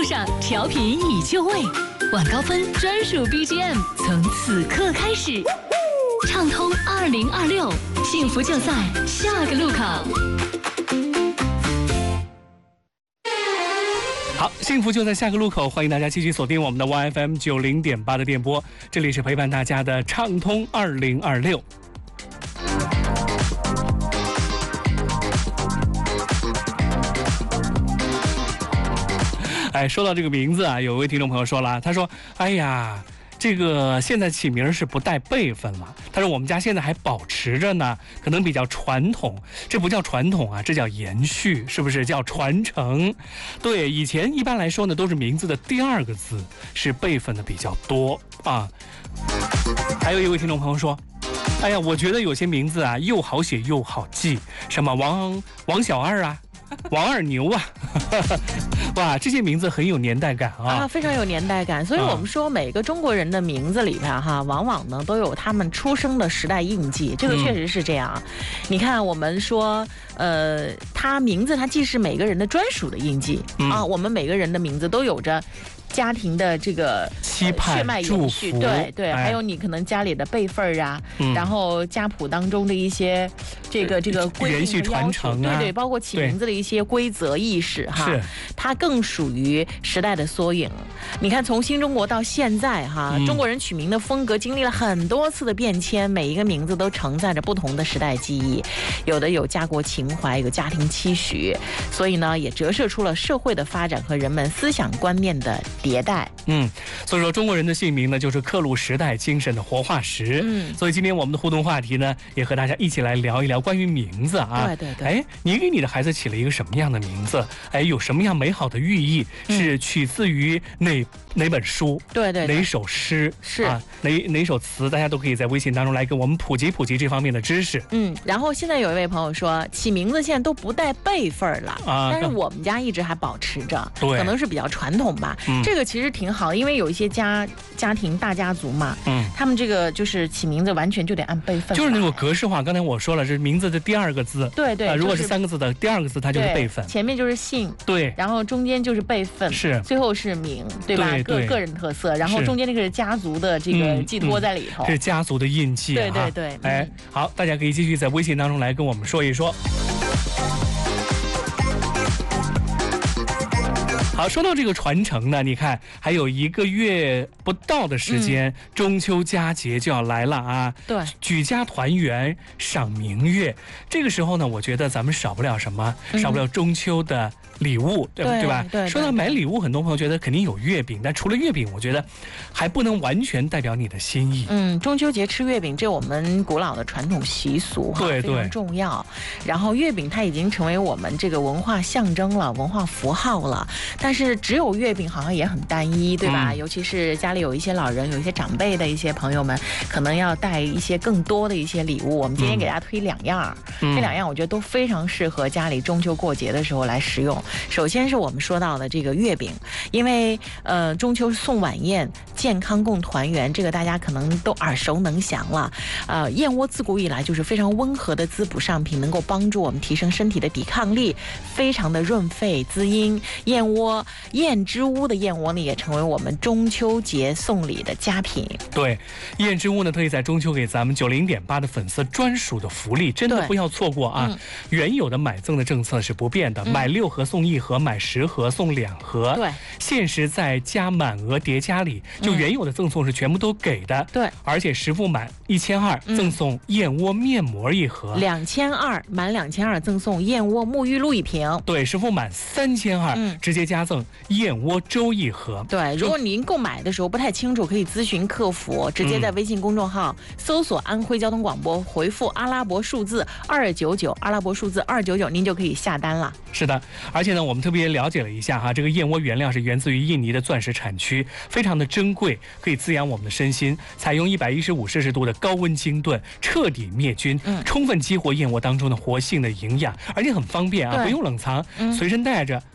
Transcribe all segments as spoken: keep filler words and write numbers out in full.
上，调频已就位，晚高峰专属 B G M 从此刻开始，畅通二零二六，幸福就在下个路口。 好，幸福就在下个路口，欢迎大家继续锁定我们的 Y F M 九零点八的电波，这里是陪伴大家的畅通二零二六。哎，说到这个名字啊，有一位听众朋友说了，他说：“哎呀，这个现在起名是不带辈分了。”他说：“我们家现在还保持着呢，可能比较传统。这不叫传统啊，这叫延续，是不是叫传承？对，以前一般来说呢，都是名字的第二个字是辈分的比较多啊。”还有一位听众朋友说：“哎呀，我觉得有些名字啊，又好写又好记，什么王王小二啊。”王二牛啊，哇，这些名字很有年代感啊， 啊，非常有年代感。所以我们说，每个中国人的名字里边哈，往往呢都有他们出生的时代印记，这个确实是这样。嗯、你看，我们说，呃，他名字它既是每个人的专属的印记、嗯、啊，我们每个人的名字都有着家庭的这个期盼、 血脉延续，对对、哎，还有你可能家里的辈分啊、嗯，然后家谱当中的一些这个这个规定延续传承啊，对对，包括起名字的一些规则意识哈，是它更属于时代的缩影。你看，从新中国到现在哈、嗯，中国人取名的风格经历了很多次的变迁，每一个名字都承载着不同的时代记忆，有的有家国情怀，有家庭期许，所以呢，也折射出了社会的发展和人们思想观念的迭代。 嗯，所以说中国人的姓名呢，就是刻录时代精神的活化石。嗯，所以今天我们的互动话题呢，也和大家一起来聊一聊关于名字啊。 对对对。 哎，你给你的孩子起了一个什么样的名字？哎，有什么样美好的寓意？是取自于哪哪本书？ 对对对。 哪首诗？ 是啊，哪哪首词？大家都可以在微信当中来跟我们普及普及这方面的知识。 嗯，然后现在有一位朋友说，起名字现在都不带辈分了啊，但是我们家一直还保持着， 对， 可能是比较传统吧。嗯，这个其实挺好。因为有一些家家庭大家族嘛，嗯，他们这个就是起名字完全就得按辈分， 就是那种格式化。刚才我说了，是名字的第二个字， 对对、 呃，如果是三个字的第二个字，它就是辈分， 前面就是姓， 对， 然后中间就是辈分， 是， 最后是名，对吧？ 对对个个人特色，然后中间那个是家族的这个寄托在里头， 嗯嗯、是家族的印记、啊， 对对对。 哎、嗯，好，大家可以继续在微信当中来跟我们说一说。好，说到这个传承呢，你看还有一个月不到的时间，嗯、中秋佳节就要来了啊！ 对， 举家团圆，赏明月。这个时候呢，我觉得咱们少不了什么？嗯、少不了中秋的礼物，对对对吧？ 对对。 说到买礼物，很多朋友觉得肯定有月饼，但除了月饼，我觉得还不能完全代表你的心意。 嗯，中秋节吃月饼，这我们古老的传统习俗哈， 对对， 非常重要。然后月饼它已经成为我们这个文化象征了，文化符号了。但是只有月饼好像也很单一，对吧？嗯、尤其是家里有一些老人、有一些长辈的一些朋友们，可能要带一些更多的一些礼物。我们今天给大家推两样，嗯、这两样我觉得都非常适合家里中秋过节的时候来食用。首先是我们说到的这个月饼，因为呃中秋送晚宴，健康共团圆，这个大家可能都耳熟能详了。呃，燕窝自古以来就是非常温和的滋补上品，能够帮助我们提升身体的抵抗力，非常的润肺滋阴。燕窝燕之屋的燕窝呢，也成为我们中秋节送礼的佳品。 对，燕之屋呢特意在中秋给咱们九零点八的粉丝专属的福利，真的不要错过啊！嗯、原有的买赠的政策是不变的，嗯、买六盒送一盒，买十盒送两盒。 对， 限时再加满额叠加礼，就原有的赠送是全部都给的。 对、嗯， 而且实付满一千二赠送燕窝面膜一盒， 两千二满两千二赠送燕窝沐浴露一瓶。 对，实付满三千二直接加赠燕窝粥一盒。 对，如果您购买的时候不太清楚，可以咨询客服，直接在微信公众号搜索安徽交通广播，回复阿拉伯数字二九九，阿拉伯数字二九九，您就可以下单了。 是的，而且呢，我们特别了解了一下哈，这个燕窝原料是源自于印尼的钻石产区，非常的珍贵，可以滋养我们的身心。采用一百一十五摄氏度的高温精炖，彻底灭菌，嗯、充分激活燕窝当中的活性的营养，而且很方便啊，不用冷藏，嗯、随身带着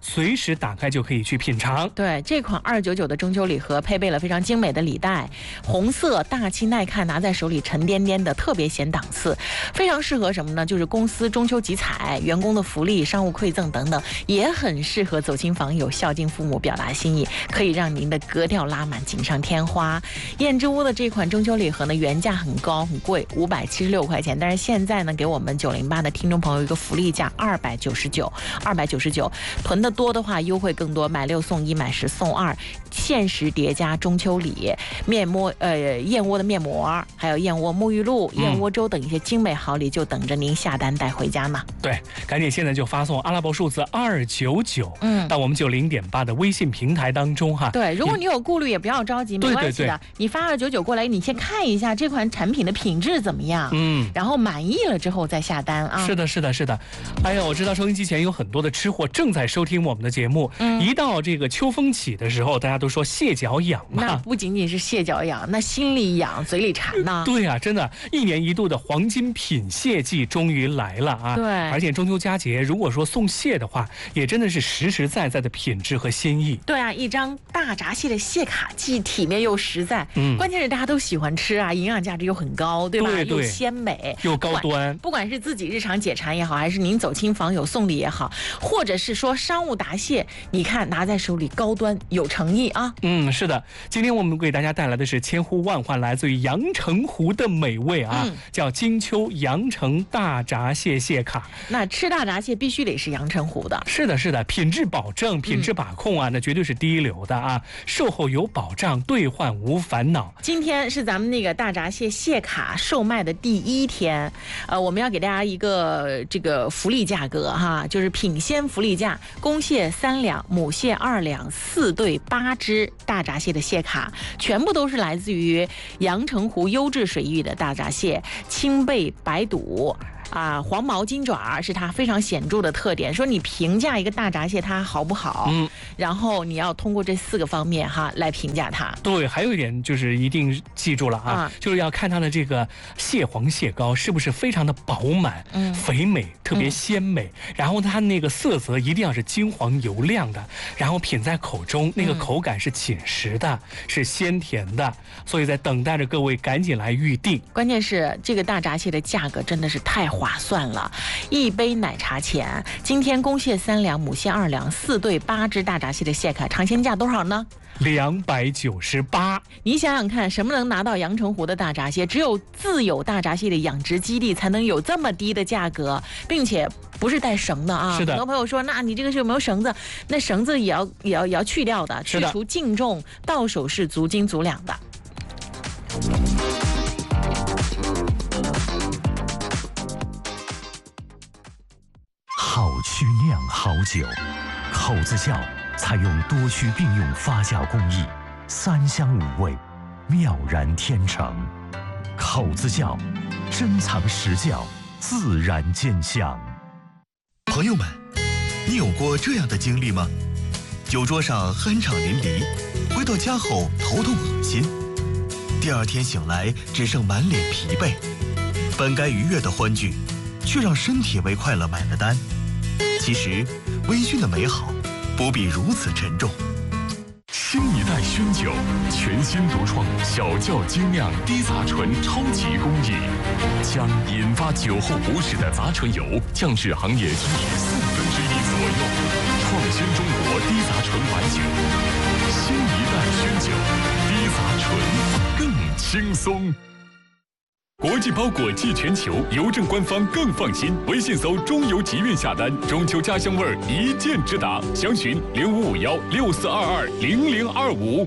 随时打开就可以去品尝。 对，这款二九九的中秋礼盒配备了非常精美的礼袋，红色大气耐看，拿在手里沉甸甸的，特别显档次，非常适合什么呢？就是公司中秋集采、员工的福利、商务馈赠等等，也很适合走亲访友、孝敬父母、表达心意，可以让您的格调拉满，锦上添花。燕之屋的这款中秋礼盒呢，原价很高很贵，五百七十六块钱，但是现在呢，给我们九零八的听众朋友一个福利价二百九十九，二百九十九，囤的多的话优惠更多，买六送一，买十送二，限时叠加中秋礼，面膜呃燕窝的面膜，还有燕窝沐浴露、燕窝粥等一些精美好礼，就等着您下单带回家呢。 对，赶紧现在就发送阿拉伯数字二九九，嗯，到我们九零点八的微信平台当中哈。 对，如果你有顾虑也不要着急，没关系的，你发二九九过来，你先看一下这款产品的品质怎么样，嗯，然后满意了之后再下单啊。 是的，是的，是的。哎呀，我知道收音机前有很多的吃货正在收听我们的节目，嗯，一到这个秋风起的时候，大家都说蟹脚痒嘛。 那不仅仅是蟹脚痒，那心里痒，嘴里馋呢。 对啊，真的，一年一度的黄金品蟹季终于来了啊！ 对， 而且中秋佳节，如果说送蟹的话，也真的是实实在在的品质和心意。 对啊，一张大闸蟹的蟹卡，既体面又实在，嗯，关键是大家都喜欢吃啊，营养价值又很高，对吧？ 对对， 又鲜美又高端。 不管是自己日常解馋也好，还是您走亲访友送礼也好，或者是说商务答谢，你看拿在手里高端有诚意啊。 嗯，是的，今天我们给大家带来的是千呼万唤来自于阳澄湖的美味啊，嗯，叫金秋阳澄大闸蟹蟹卡。 那吃大闸蟹必须得是阳澄湖的。 是的，是的，品质保证，品质把控啊，嗯，那绝对是第一流的啊，售后有保障，兑换无烦恼。 今天是咱们那个大闸蟹蟹卡售卖的第一天，呃，我们要给大家一个这个福利价格哈，就是品鲜福利价，公蟹三两，母蟹二两，四对八只大闸蟹的蟹卡，全部都是来自于阳澄湖优质水域的大闸蟹，青背白肚。啊，黄毛金爪是它非常显著的特点。说你评价一个大闸蟹它好不好，嗯，然后你要通过这四个方面哈来评价它。 对，还有一点就是一定记住了啊，啊就是要看它的这个蟹黄蟹膏是不是非常的饱满、嗯、肥美，特别鲜美、嗯。然后它那个色泽一定要是金黄油亮的，然后品在口中那个口感是紧实的，嗯、是鲜甜的。所以在等待着各位赶紧来预定。 关键是这个大闸蟹的价格真的是太划算了，一杯奶茶钱。今天公蟹三两，母蟹二两，四对八只大闸蟹的蟹卡，尝鲜价多少呢？ 两百九十八。 你想想看，什么能拿到阳澄湖的大闸蟹？只有自有大闸蟹的养殖基地才能有这么低的价格，并且不是带绳的啊。 是的。 很多朋友说，那你这个是有没有绳子？那绳子也要也要也要去掉的，去除净重，到手是足斤足两的。 好曲酿好酒，口子窖采用多区并用发酵工艺，三香五味，妙然天成。口子窖，珍藏实窖，自然见香。 朋友们，你有过这样的经历吗？酒桌上酣畅淋漓，回到家后头痛恶心，第二天醒来只剩满脸疲惫，本该愉悦的欢聚，却让身体为快乐买了单。其实，微醺的美好不必如此沉重。 新一代熏酒，全新独创小窖精酿低杂醇超级工艺，将引发酒后不适的杂醇油降至行业均值四分之一左右，创新中国低杂醇白酒。新一代熏酒，低杂醇更轻松。国际包裹寄全球，邮政官方更放心。微信搜中邮集运下单，中秋家乡味儿一键直达。详询零五五幺六四二二零零二五。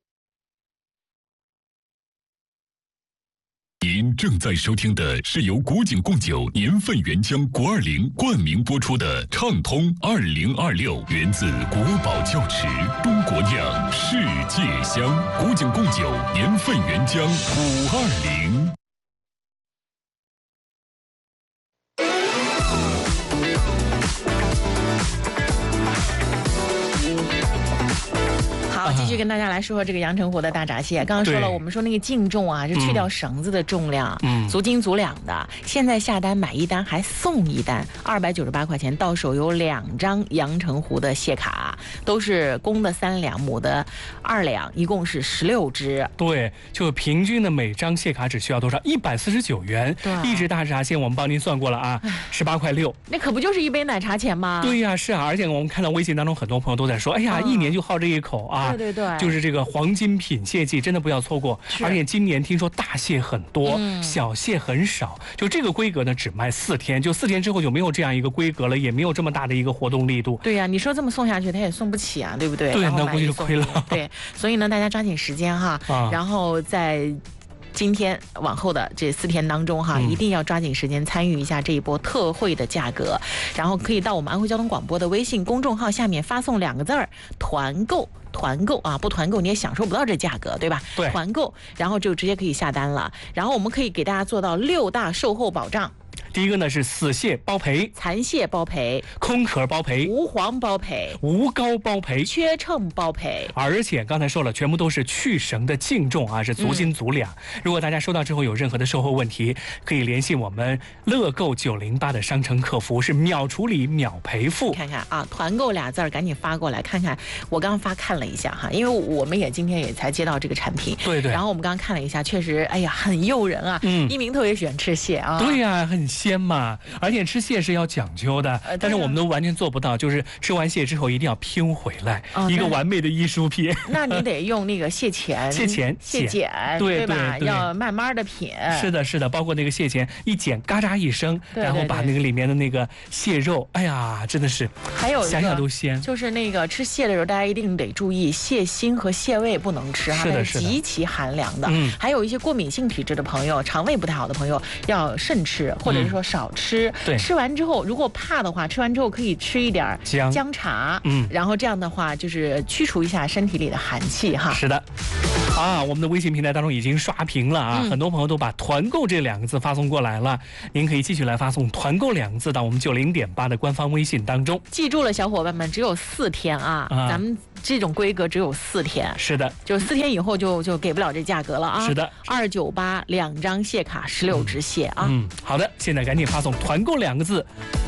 您正在收听的是由古井贡酒年份原浆国二零冠名播出的畅通二零二六，源自国宝窖池，中国酿，世界香。古井贡酒年份原浆五二零。 好， 继续跟大家来说说这个阳澄湖的大闸蟹。刚刚说了，我们说那个净重啊，是去掉绳子的重量，嗯，足斤足两的。现在下单买一单还送一单，二百九十八块钱，到手有两张阳澄湖的蟹卡，都是公的三两，母的二两，一共是十六只。 对，就平均的每张蟹卡只需要多少？一百四十九元。 对， 一只大闸蟹我们帮您算过了啊，十八块六。 那可不就是一杯奶茶钱吗？ 对呀、啊，是啊，而且我们看到微信当中很多朋友都在说，哎呀，嗯、一年就好这一口啊。 对对对， 就是这个黄金品蟹季，真的不要错过。而且今年听说大蟹很多，嗯、小蟹很少，就这个规格呢，只卖四天，就四天之后就没有这样一个规格了，也没有这么大的一个活动力度。 对呀、啊，你说这么送下去，他也送不起啊，对不对？ 对，那估计就亏了。 对，所以呢，大家抓紧时间哈，啊、然后在今天往后的这四天当中哈，嗯、一定要抓紧时间参与一下这一波特惠的价格，然后可以到我们安徽交通广播的微信公众号下面发送两个字儿“团购”。团购啊，不团购你也享受不到这价格，对吧？ 对， 团购，然后就直接可以下单了。然后我们可以给大家做到六大售后保障。 第一个呢是死蟹包赔， 残蟹包赔， 空壳包赔， 无黄包赔， 无膏包赔， 缺秤包赔。 而且刚才说了，全部都是去绳的净重啊，是足斤足两。嗯、如果大家收到之后有任何的售后问题，可以联系我们乐购九零八的商城客服，是秒处理秒赔付。 看看啊，团购俩字儿赶紧发过来看看。我刚发看了一下哈，因为我们也今天也才接到这个产品， 对对。 然后我们刚刚看了一下，确实，哎呀，很诱人啊。嗯，一鸣特别喜欢吃蟹啊。 对呀、啊，很鲜嘛。而且吃蟹是要讲究的， 呃、 但是我们都完全做不到，就是吃完蟹之后一定要拼回来，哦、一个完美的艺术品。 那你得用那个蟹钳、 蟹钳、 蟹剪， 对对吧？ 对对， 要慢慢的品。 是的，是的，包括那个蟹钳一剪，嘎喳一声， 对对对， 然后把那个里面的那个蟹肉，哎呀，真的是， 还有想想都鲜。 就是那个吃蟹的时候，大家一定得注意，蟹心和蟹胃不能吃哈， 是的， 是极其寒凉的。 嗯， 还有一些过敏性体质的朋友，肠胃不太好的朋友，要慎吃，或者是说少吃。 嗯、对， 吃完之后，如果怕的话，吃完之后可以吃一点姜姜茶， 嗯， 然后这样的话就是驱除一下身体里的寒气哈。 是的，啊，我们的微信平台当中已经刷屏了啊，嗯、很多朋友都把团购这两个字发送过来了，您可以继续来发送团购两个字到我们九零点八的官方微信当中。 记住了，小伙伴们，只有四天啊，啊咱们这种规格只有四天。 是的， 就四天以后就就给不了这价格了啊。 是的， 二九八两张蟹卡，十六只蟹啊。 嗯，好的，现在赶紧发送团购两个字